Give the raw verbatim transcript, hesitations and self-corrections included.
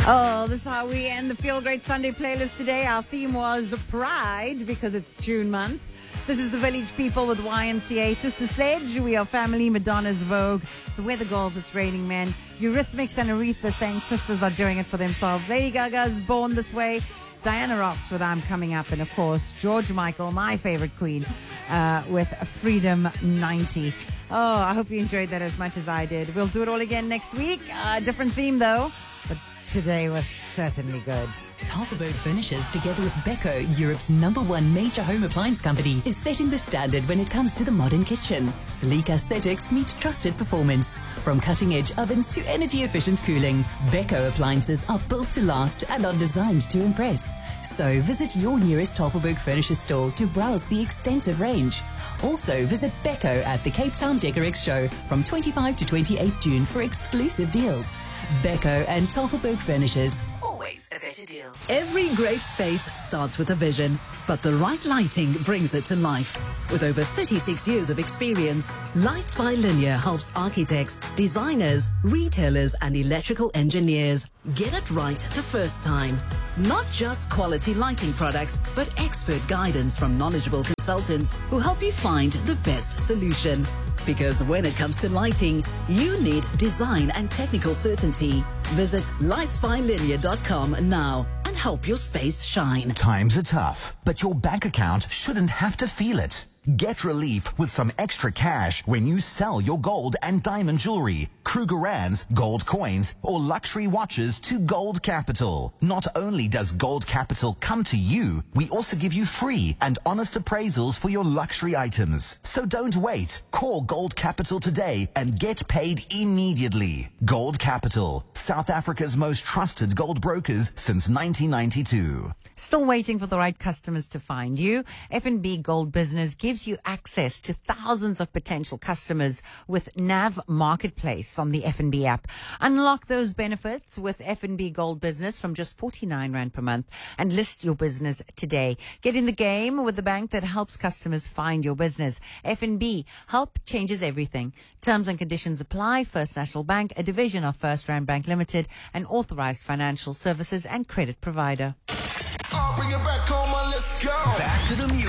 Oh, this is how we end the Feel Great Sunday playlist today. Our theme was Pride because it's June month. This is the Village People with Y M C A. Sister Sledge, We Are Family, Madonna's Vogue, The Weather Girls, It's Raining Men, Eurythmics and Aretha saying sisters are doing it for themselves. Lady Gaga's Born This Way, Diana Ross with I'm Coming Up, and of course, George Michael, my favorite queen, uh, with Freedom ninety. Oh, I hope you enjoyed that as much as I did. We'll do it all again next week. Uh, different theme though, but today was certainly good. Tafelberg Furnishers, together with Beko, Europe's number one major home appliance company, is setting the standard when it comes to the modern kitchen. Sleek aesthetics meet trusted performance. From cutting-edge ovens to energy-efficient cooling, Beko appliances are built to last and are designed to impress. So visit your nearest Tafelberg Furniture store to browse the extensive range. Also, visit Beko at the Cape Town Decorex show from twenty-fifth to twenty-eighth June for exclusive deals. Beko and Tafelberg Furnishers, always a better deal. Every great space starts with a vision, but the right lighting brings it to life. With over thirty-six years of experience, Lights by Linear helps architects, designers, retailers and electrical engineers get it right the first time. Not just quality lighting products, but expert guidance from knowledgeable consultants who help you find the best solution. Because when it comes to lighting, you need design and technical certainty. Visit lights by linear dot com now and help your space shine. Times are tough, but your bank account shouldn't have to feel it. Get relief with some extra cash when you sell your gold and diamond jewelry, Krugerrands, gold coins, or luxury watches to Gold Capital. Not only does Gold Capital come to you, we also give you free and honest appraisals for your luxury items. So don't wait. Call Gold Capital today and get paid immediately. Gold Capital, South Africa's most trusted gold brokers since nineteen ninety-two. Still waiting for the right customers to find you? F N B Gold Business gives you access to thousands of potential customers with Nav Marketplace on the F N B app. Unlock those benefits with F N B Gold Business from just forty-nine rand per month and list your business today. Get in the game with the bank that helps customers find your business. F N B, help changes everything. Terms and conditions apply. First National Bank, a division of First Rand Bank Limited, an authorized financial services and credit provider. I'll bring it back home, let's go. Back to the music.